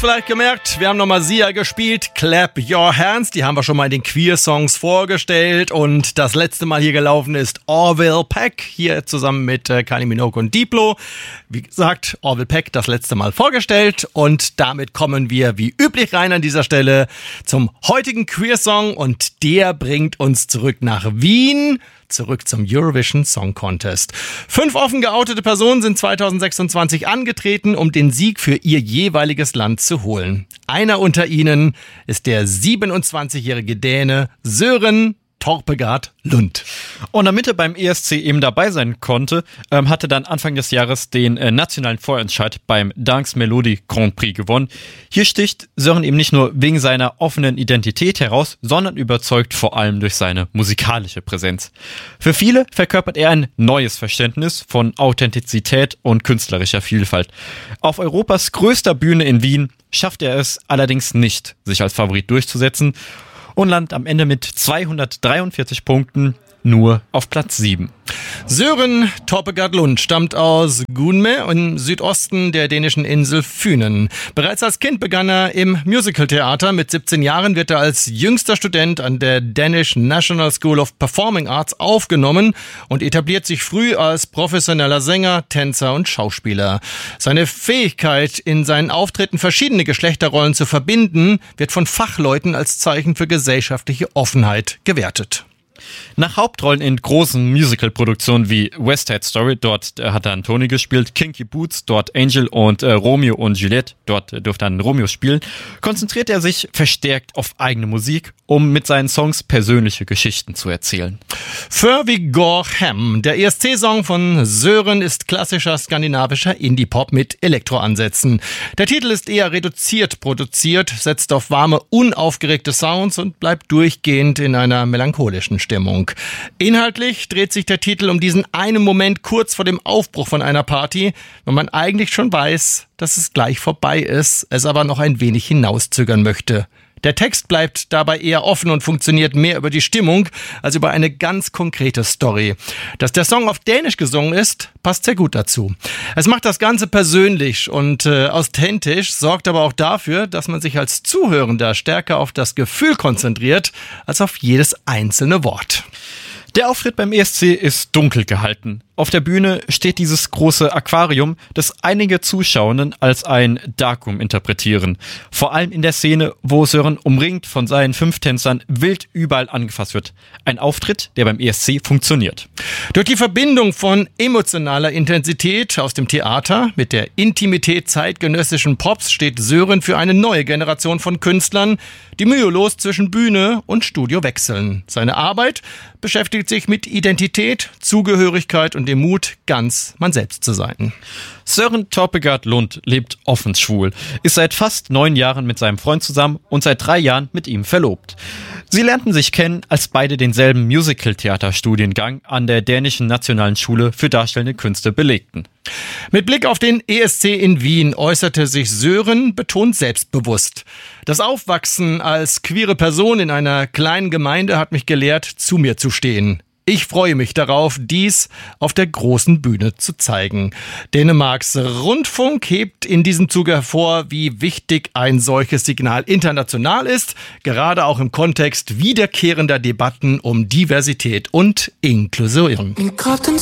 vielleicht gemerkt, wir haben nochmal Sia gespielt, Clap Your Hands, die haben wir schon mal in den Queer-Songs vorgestellt und das letzte Mal hier gelaufen ist Orville Peck, hier zusammen mit Kylie Minogue und Diplo. Wie gesagt, Orville Peck das letzte Mal vorgestellt und damit kommen wir wie üblich rein an dieser Stelle zum heutigen Queer-Song und der bringt uns zurück nach Wien. Zurück zum Eurovision Song Contest. 5 offen geoutete Personen sind 2026 angetreten, um den Sieg für ihr jeweiliges Land zu holen. Einer unter ihnen ist der 27-jährige Däne Søren Torpegaard Lund. Und damit er beim ESC eben dabei sein konnte, hatte dann Anfang des Jahres den nationalen Vorentscheid beim Dance Melody Grand Prix gewonnen. Hier sticht Søren eben nicht nur wegen seiner offenen Identität heraus, sondern überzeugt vor allem durch seine musikalische Präsenz. Für viele verkörpert er ein neues Verständnis von Authentizität und künstlerischer Vielfalt. Auf Europas größter Bühne in Wien schafft er es allerdings nicht, sich als Favorit durchzusetzen und landet am Ende mit 243 Punkten nur auf Platz 7. Søren Torpegaard Lund stammt aus Gunme im Südosten der dänischen Insel Fünen. Bereits als Kind begann er im Musicaltheater. Mit 17 Jahren wird er als jüngster Student an der Danish National School of Performing Arts aufgenommen und etabliert sich früh als professioneller Sänger, Tänzer und Schauspieler. Seine Fähigkeit, in seinen Auftritten verschiedene Geschlechterrollen zu verbinden, wird von Fachleuten als Zeichen für gesellschaftliche Offenheit gewertet. Nach Hauptrollen in großen Musical-Produktionen wie West Side Story, dort hat er einen Tony gespielt, Kinky Boots, dort Angel und Romeo und Juliette, dort durfte er einen Romeo spielen, konzentriert er sich verstärkt auf eigene Musik, um mit seinen Songs persönliche Geschichten zu erzählen. Før vi går hem. Der ESC-Song von Søren ist klassischer skandinavischer Indie-Pop mit Elektroansätzen. Der Titel ist eher reduziert produziert, setzt auf warme, unaufgeregte Sounds und bleibt durchgehend in einer melancholischen Stimmung. Inhaltlich dreht sich der Titel um diesen einen Moment kurz vor dem Aufbruch von einer Party, wenn man eigentlich schon weiß, dass es gleich vorbei ist, es aber noch ein wenig hinauszögern möchte. Der Text bleibt dabei eher offen und funktioniert mehr über die Stimmung als über eine ganz konkrete Story. Dass der Song auf Dänisch gesungen ist, passt sehr gut dazu. Es macht das Ganze persönlich und authentisch, sorgt aber auch dafür, dass man sich als Zuhörender stärker auf das Gefühl konzentriert, als auf jedes einzelne Wort. Der Auftritt beim ESC ist dunkel gehalten. Auf der Bühne steht dieses große Aquarium, das einige Zuschauenden als ein Darkroom interpretieren. Vor allem in der Szene, wo Søren umringt von seinen 5 Tänzern wild überall angefasst wird. Ein Auftritt, der beim ESC funktioniert. Durch die Verbindung von emotionaler Intensität aus dem Theater mit der Intimität zeitgenössischen Pops steht Søren für eine neue Generation von Künstlern, die mühelos zwischen Bühne und Studio wechseln. Seine Arbeit beschäftigt sich mit Identität, Zugehörigkeit und dem Mut, ganz man selbst zu sein. Søren Torpegaard Lund lebt offen schwul, ist seit fast 9 Jahren mit seinem Freund zusammen und seit 3 Jahren mit ihm verlobt. Sie lernten sich kennen, als beide denselben Musical-Theater-Studiengang an der Dänischen Nationalen Schule für Darstellende Künste belegten. Mit Blick auf den ESC in Wien äußerte sich Søren betont selbstbewusst. Das Aufwachsen als queere Person in einer kleinen Gemeinde hat mich gelehrt, zu mir zu stehen. Ich freue mich darauf, dies auf der großen Bühne zu zeigen. Dänemarks Rundfunk hebt in diesem Zuge hervor, wie wichtig ein solches Signal international ist, gerade auch im Kontext wiederkehrender Debatten um Diversität und Inklusion.